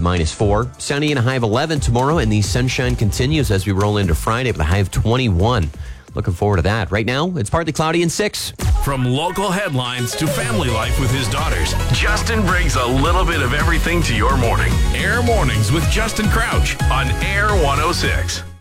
-4. Sunny and a high of 11 tomorrow, and the sunshine continues as we roll into Friday with a high of 21. Looking forward to that. Right now, it's partly cloudy and 6. From local headlines to family life with his daughters, Justin brings a little bit of everything to your morning. Air Mornings with Justin Crouch on Air 106.